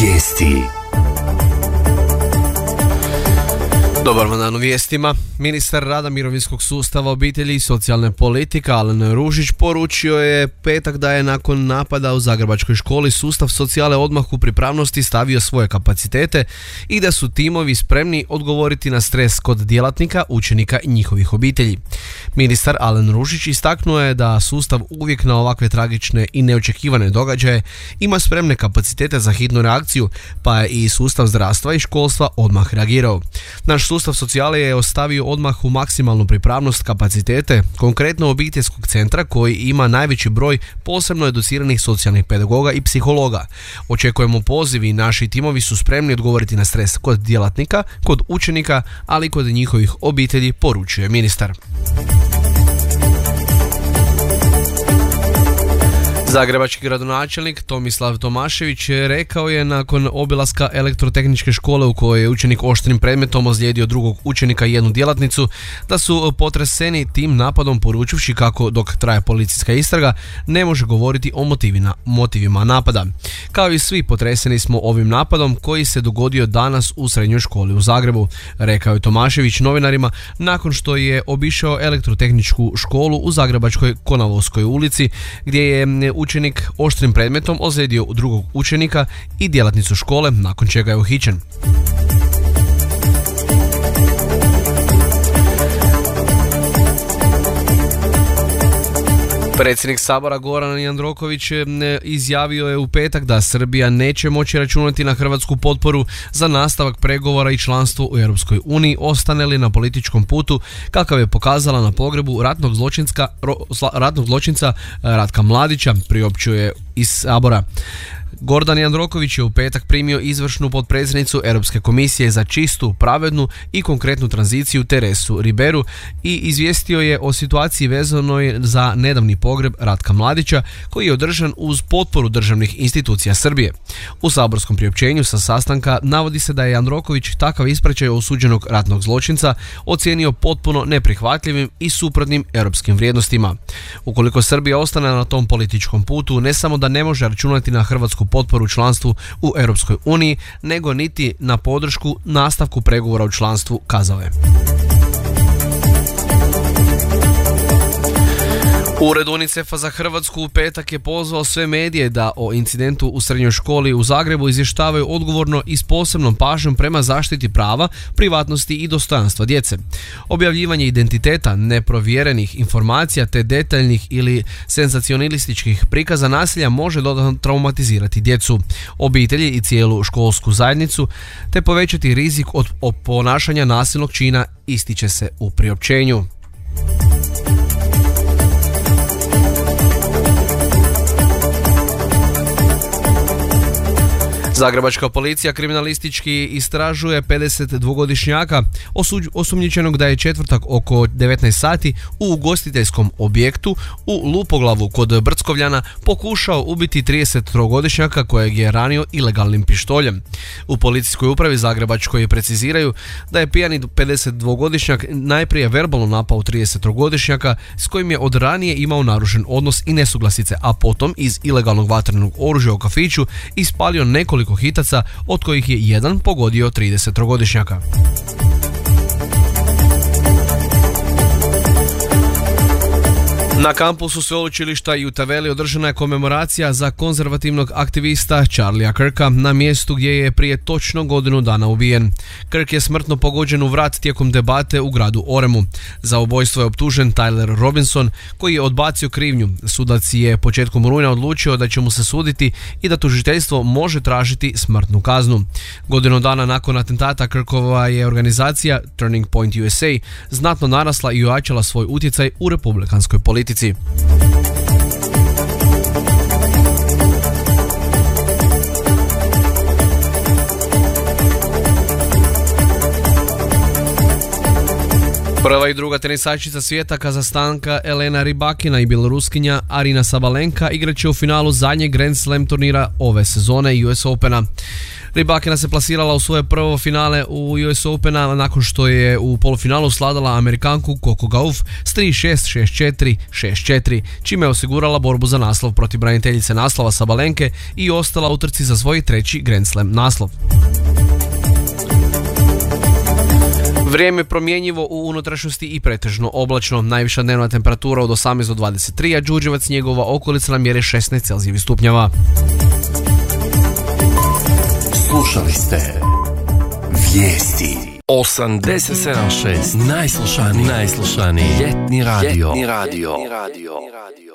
Vijesti. Dobar dan u vijestima. Ministar rada, mirovinskog sustava, obitelji i socijalne politike Alen Ružić poručio je petak da je nakon napada u zagrebačkoj školi sustav socijale odmah u pripravnosti stavio svoje kapacitete i da su timovi spremni odgovoriti na stres kod djelatnika, učenika i njihovih obitelji. Ministar Alen Ružić istaknuo je da sustav uvijek na ovakve tragične i neočekivane događaje ima spremne kapacitete za hitnu reakciju, pa je i sustav zdravstva i školstva odmah reagirao. Naš sustav socijale je ostavio odmah u maksimalnu pripravnost kapacitete, konkretno obiteljskog centra koji ima najveći broj posebno educiranih socijalnih pedagoga i psihologa. Očekujemo poziv i naši timovi su spremni odgovoriti na stres kod djelatnika, kod učenika, ali i kod njihovih obitelji, poručuje ministar. Zagrebački gradonačelnik Tomislav Tomašević rekao je nakon obilaska elektrotehničke škole u kojoj je učenik oštrim predmetom ozlijedio drugog učenika i jednu djelatnicu da su potreseni tim napadom, poručivši kako dok traje policijska istraga ne može govoriti o motivima napada. Kao i svi, potreseni smo ovim napadom koji se dogodio danas u srednjoj školi u Zagrebu, rekao je Tomašević novinarima nakon što je obišao elektrotehničku školu u zagrebačkoj Konavovskoj ulici gdje je učenik oštrim predmetom ozlijedio drugog učenika i djelatnicu škole, nakon čega je uhićen. Predsjednik Sabora Goran Jandroković izjavio je u petak da Srbija neće moći računati na hrvatsku potporu za nastavak pregovora i članstvo u Europskoj uniji, ostane li na političkom putu kakav je pokazala na pogrebu ratnog zločinca Ratka Mladića, priopćio je iz Sabora. Gordan Jandroković je u petak primio izvršnu potpredsjednicu Europske komisije za čistu, pravednu i konkretnu tranziciju Teresu Riberu i izvijestio je o situaciji vezanoj za nedavni pogreb Ratka Mladića koji je održan uz potporu državnih institucija Srbije. U saborskom priopćenju sa sastanka navodi se da je Jandroković takav ispraćaj osuđenog ratnog zločinca ocijenio potpuno neprihvatljivim i suprotnim europskim vrijednostima. Ukoliko Srbija ostane na tom političkom putu, ne samo da ne može računati na hrvatsku potporu članstvu u Europskoj uniji, nego niti na podršku nastavku pregovora u članstvu, kazao je. Ured UNICEF-a za Hrvatsku u petak je pozvao sve medije da o incidentu u srednjoj školi u Zagrebu izvještavaju odgovorno i s posebnom pažnjom prema zaštiti prava, privatnosti i dostojanstva djece. Objavljivanje identiteta, neprovjerenih informacija te detaljnih ili senzacionalističkih prikaza nasilja može dodatno traumatizirati djecu, obitelji i cijelu školsku zajednicu te povećati rizik od ponašanja nasilnog čina, ističe se u priopćenju. Zagrebačka policija kriminalistički istražuje 52-godišnjaka osumnjičenog da je četvrtak oko 19 sati u ugostiteljskom objektu u Lupoglavu kod Brckovljana pokušao ubiti 33-godišnjaka kojeg je ranio ilegalnim pištoljem. U policijskoj upravi Zagrebačkoj preciziraju da je pijani 52-godišnjak najprije verbalno napao 33-godišnjaka s kojim je od ranije imao narušen odnos i nesuglasice, a potom iz ilegalnog vatrenog oružja u kafiću ispalio nekoliko hitaca, od kojih je jedan pogodio 30-godišnjaka. Na kampusu sveučilišta Utah Valley održana je komemoracija za konzervativnog aktivista Charliea Kirka na mjestu gdje je prije točno godinu dana ubijen. Kirk je smrtno pogođen u vrat tijekom debate u gradu Oremu. Za ubojstvo je optužen Tyler Robinson koji je odbacio krivnju. Sudac je početkom rujna odlučio da će mu se suditi i da tužiteljstvo može tražiti smrtnu kaznu. Godinu dana nakon atentata Kirkova je organizacija Turning Point USA znatno narasla i ojačala svoj utjecaj u republikanskoj politici. Prva i druga tenisačica svijeta Kazahstanka Elena Rybakina i Bjeloruskinja Arina Sabalenka igrat će u finalu zadnjeg Grand Slam turnira ove sezone US Opena. Rybakina se plasirala u svoje prvo finale u US Opena nakon što je u polufinalu sladala Amerikanku Coco Gauff s 3-6, 6-4, 6-4, čime je osigurala borbu za naslov protiv braniteljice naslova Sabalenke i ostala u trci za svoj treći Grand Slam naslov. Vrijeme je promjenjivo u unutrašnjosti i pretežno oblačno. Najviša dnevna temperatura od 18 do 23, a Đurđevac njegova okolica na mjere 16 Celzijevih stupnjeva. Slušali ste Vijesti 87.6 najslušaniji ljetni radio.